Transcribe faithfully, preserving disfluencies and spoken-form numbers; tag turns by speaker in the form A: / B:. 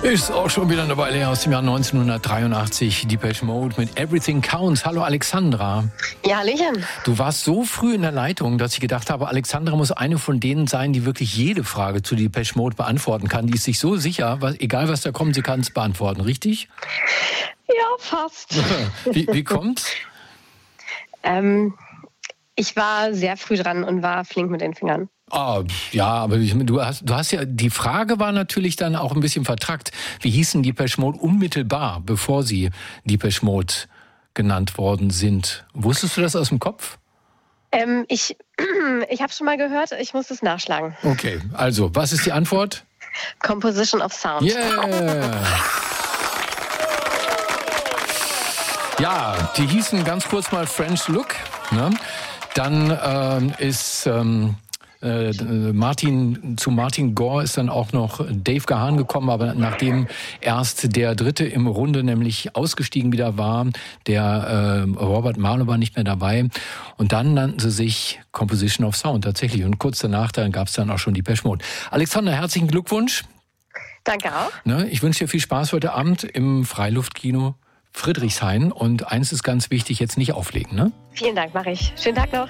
A: Ist auch schon wieder eine Weile her, aus dem Jahr neunzehnhundertdreiundachtzig. Depeche Mode mit Everything Counts. Hallo Alexandra.
B: Ja, Hallöchen.
A: Du warst so früh in der Leitung, dass ich gedacht habe, Alexandra muss eine von denen sein, die wirklich jede Frage zu Depeche Mode beantworten kann. Die ist sich so sicher, was, egal was da kommt, sie kann es beantworten, richtig?
B: Ja, fast.
A: Wie, wie kommt's?
B: ähm, ich war sehr früh dran und war flink mit den Fingern.
A: Ah, ja, aber du hast, du hast ja, die Frage war natürlich dann auch ein bisschen vertrackt. Wie hießen Depeche Mode unmittelbar, bevor sie Depeche Mode genannt worden sind? Wusstest du das aus dem Kopf?
B: Ähm, ich ich habe schon mal gehört, ich muss es nachschlagen.
A: Okay, also, was ist die Antwort?
B: Composition of Sound.
A: Yeah! Ja, die hießen ganz kurz mal French Look. Ne? Dann ähm, ist ähm, äh, Martin zu Martin Gore ist dann auch noch Dave Gahan gekommen, aber nachdem erst der Dritte im Runde nämlich ausgestiegen wieder war, der äh, Robert Marlowe war nicht mehr dabei. Und dann nannten sie sich Composition of Sound tatsächlich. Und kurz danach dann gab es dann auch schon Depeche Mode. Alexander, herzlichen Glückwunsch.
B: Danke auch.
A: Ne, ich wünsche dir viel Spaß heute Abend im Freiluftkino Friedrichshain. Und eins ist ganz wichtig, jetzt nicht auflegen, ne?
B: Vielen Dank, mache ich. Schönen Tag noch.